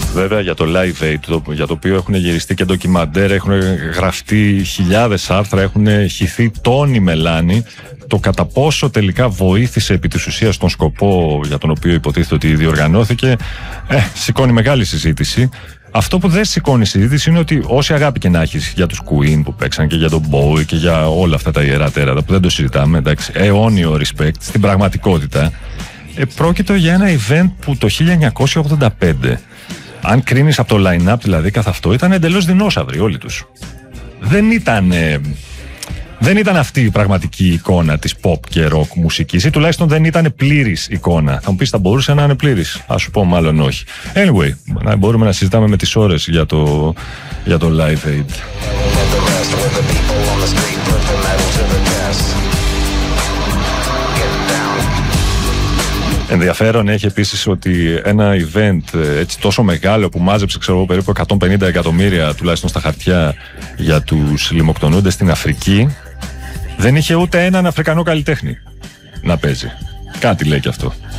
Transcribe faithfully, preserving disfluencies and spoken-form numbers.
Βέβαια για το Live Aid, το, για το οποίο έχουν γυριστεί και ντοκιμαντέρ, έχουν γραφτεί χιλιάδες άρθρα, έχουν χυθεί τόνοι μελάνη. Το κατά πόσο τελικά βοήθησε επί της ουσίας τον σκοπό για τον οποίο υποτίθεται ότι διοργανώθηκε, ε, σηκώνει μεγάλη συζήτηση. Αυτό που δεν σηκώνει συζήτηση είναι ότι όση αγάπη και να έχεις για τους Queen που παίξαν και για τον Bowie και για όλα αυτά τα ιερά τέρατα που δεν το συζητάμε, εντάξει, αιώνιο respect, στην πραγματικότητα ε, πρόκειται για ένα event που το χίλια εννιακόσια ογδόντα πέντε, αν κρίνεις από το line-up δηλαδή καθ' αυτό, ήταν εντελώς δεινόσαυροι όλοι τους. Δεν ήταν... Ε, Δεν ήταν αυτή η πραγματική εικόνα της pop και rock μουσικής, ή τουλάχιστον δεν ήταν πλήρης εικόνα. Θα μου πεις, θα μπορούσε να είναι πλήρης. Ας σου πω, μάλλον όχι. Anyway, μπορούμε να συζητάμε με τις ώρες για το, για το Live Aid. Ενδιαφέρον έχει επίσης ότι ένα event έτσι τόσο μεγάλο που μάζεψε ξέρω, περίπου εκατόν πενήντα εκατομμύρια τουλάχιστον στα χαρτιά για τους λιμοκτονούντες στην Αφρική, δεν είχε ούτε έναν Αφρικανό καλλιτέχνη να παίζει. Κάτι λέει και αυτό.